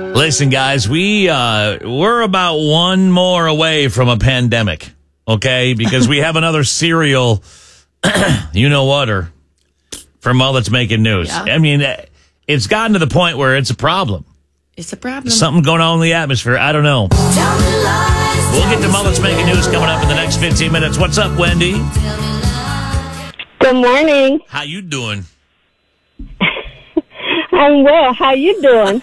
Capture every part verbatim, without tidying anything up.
Listen, guys, we, uh, we're about one more away from a pandemic, okay? Because we have another serial, you know what, or for Mullet's Making News. Yeah. I mean, it's gotten to the point where it's a problem. It's a problem. Something going on in the atmosphere. I don't know. We'll get to Mullet's Making News coming up in the next fifteen minutes. What's up, Wendy? Good morning. How you doing? I'm well. How you doing?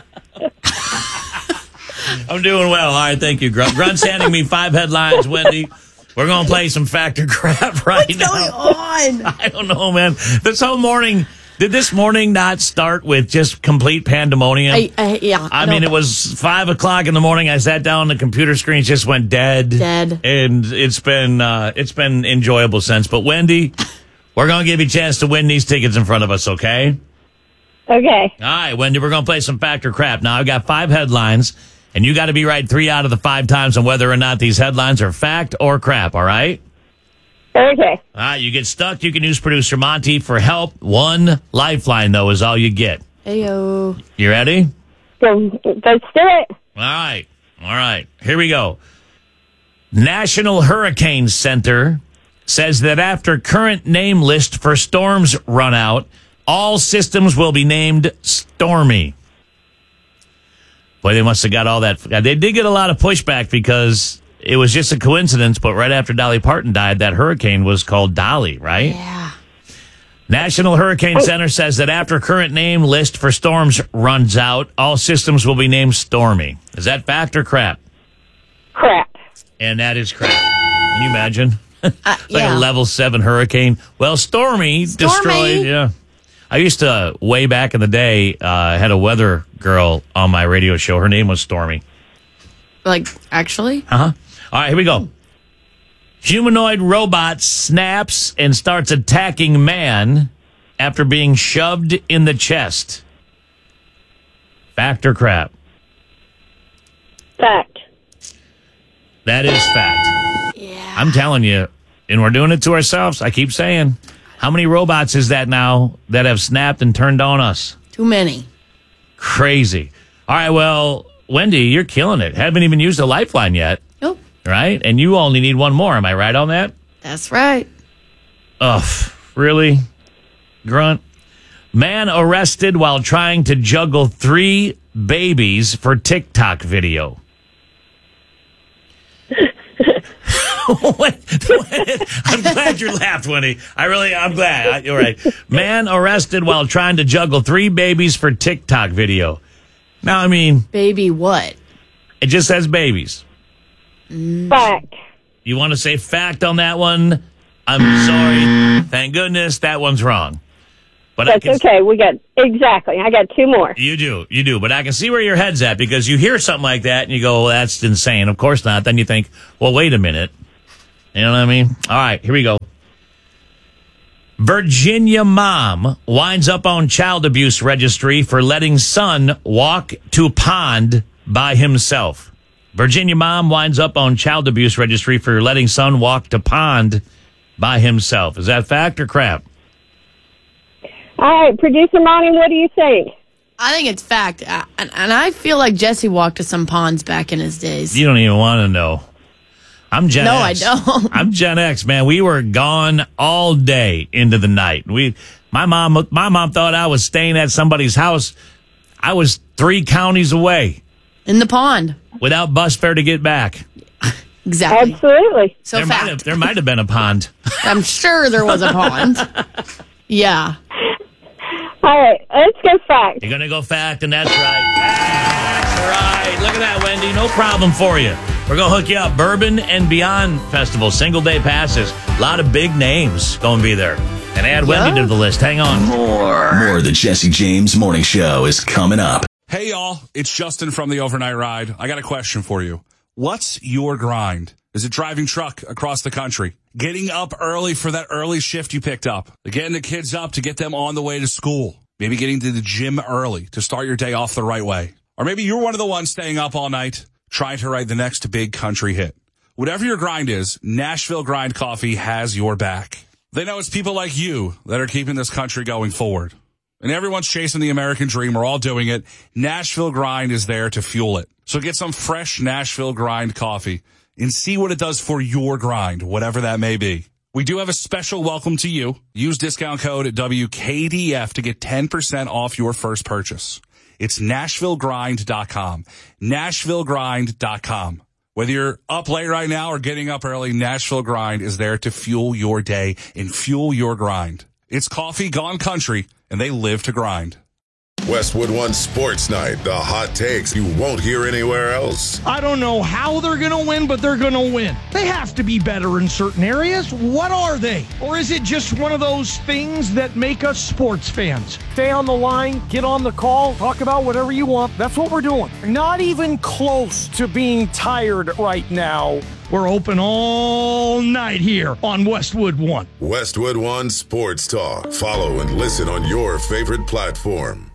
I'm doing well. All right, thank you, Grunt. Grunt's handing me five headlines, Wendy. We're going to play some factor crap right What's now. going on? I don't know, man. This whole morning, did this morning not start with just complete pandemonium? I, I, yeah. I no, mean, it was five o'clock in the morning. I sat down, the computer screen just went dead. Dead. And it's been, uh, it's been enjoyable since. But, Wendy, we're going to give you a chance to win these tickets in front of us, okay? Okay. All right, Wendy, we're going to play some factor crap. Now, I've got five headlines, and you got to be right three out of the five times on whether or not these headlines are fact or crap, all right? Okay. All right, you get stuck, you can use producer Monty for help. One lifeline, though, is all you get. Heyo. You ready? So, let's do it. All right. All right. Here we go. National Hurricane Center says that after current name list for storms run out, all systems will be named Stormy. Boy, they must have got all that. They did get a lot of pushback because it was just a coincidence, but right after Dolly Parton died, that hurricane was called Dolly, right? Yeah. National Hurricane Center says that after current name list for storms runs out, all systems will be named Stormy. Is that fact or crap? Crap. And that is crap. Can you imagine? Uh, like yeah. a level seven hurricane. Well, Stormy, Stormy. destroyed. Yeah. I used to, way back in the day, uh, had a weather girl on my radio show. Her name was Stormy. Like, actually? Uh-huh. All right, here we go. Humanoid robot snaps and starts attacking man after being shoved in the chest. Fact or crap? Fact. That is fact. Yeah. I'm telling you, and we're doing it to ourselves. I keep saying, how many robots is that now that have snapped and turned on us? Too many. Crazy. All right, well, Wendy, you're killing it. Haven't even used a lifeline yet, Nope. right? And you only need one more. Am I right on that? That's right. Ugh, really? Grunt? Man arrested while trying to juggle three babies for TikTok video. wait, wait, I'm glad you laughed, Wendy. I really, I'm glad. I, you're right. Man arrested while trying to juggle three babies for TikTok video. Now, I mean, Baby what? it just says babies. Fact. You want to say fact on that one? I'm sorry. Thank goodness that one's wrong. But That's I can, okay. We got, exactly. I got two more. You do, you do. But I can see where your head's at because you hear something like that and you go, well, that's insane. Of course not. Then you think, well, wait a minute. You know what I mean? All right, here we go. Virginia mom winds up on child abuse registry for letting son walk to pond by himself. Virginia mom winds up on child abuse registry for letting son walk to pond by himself. Is that fact or crap? All right, producer Monty, what do you think? I think it's fact. Uh, and, and I feel like Jesse walked to some ponds back in his days. You don't even want to know. I'm Gen No, X. I don't. I'm Gen X, man. We were gone all day into the night. We, my mom, my mom thought I was staying at somebody's house. I was three counties away In the pond. without bus fare to get back. Exactly. Absolutely. So there might fact. have, there might have been a pond. I'm sure there was a pond. Yeah. All right, let's go fact. You're gonna go fact, and that's right. That's right. Look at that, Wendy. No problem for you. We're gonna hook you up. Bourbon and Beyond Festival, single day passes. A lot of big names gonna be there. And add Wendy to the list. Hang on. More. More of the Jesse James Morning Show is coming up. Hey, y'all. It's Justin from the Overnight Ride. I got a question for you. What's your grind? Is it driving truck across the country? Getting up early for that early shift you picked up? Getting the kids up to get them on the way to school? Maybe getting to the gym early to start your day off the right way? Or maybe you're one of the ones staying up all night trying to write the next big country hit. Whatever your grind is, Nashville Grind Coffee has your back. They know it's people like you that are keeping this country going forward. And everyone's chasing the American dream. We're all doing it. Nashville Grind is there to fuel it. So get some fresh Nashville Grind coffee and see what it does for your grind, whatever that may be. We do have a special welcome to you. Use discount code W K D F to get ten percent off your first purchase. It's Nashville Grind dot com. Nashville Grind dot com. Whether you're up late right now or getting up early, Nashville Grind is there to fuel your day and fuel your grind. It's coffee gone country, and they live to grind. Westwood One Sports Night, the hot takes you won't hear anywhere else. I don't know how they're going to win, but they're going to win. They have to be better in certain areas. What are they? Or is it just one of those things that make us sports fans? Stay on the line, get on the call, talk about whatever you want. That's what we're doing. Not even close to being tired right now. We're open all night here on Westwood One. Westwood One Sports Talk. Follow and listen on your favorite platform.